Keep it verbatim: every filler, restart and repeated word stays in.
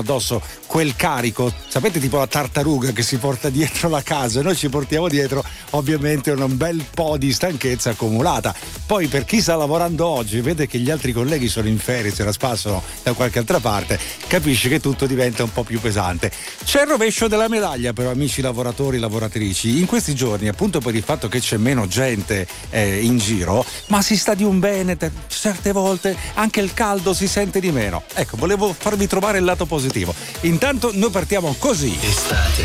addosso quel carico, sapete, tipo la tartaruga che si porta dietro la casa, noi ci portiamo dietro ovviamente un bel po' di stanchezza accumulata. Poi per chi sta lavorando oggi vede che gli altri colleghi sono in ferie, se la spassano da qualche altra parte, capisce che tutto diventa un po' più pesante. C'è il rovescio della medaglia però, amici lavoratori e lavoratrici, in questi giorni, appunto per il fatto che c'è meno gente eh, in giro, ma si sta di un bene, certe volte anche il caldo si sente di meno. Ecco, volevo farvi trovare il lato positivo. Intanto noi partiamo così. Estate.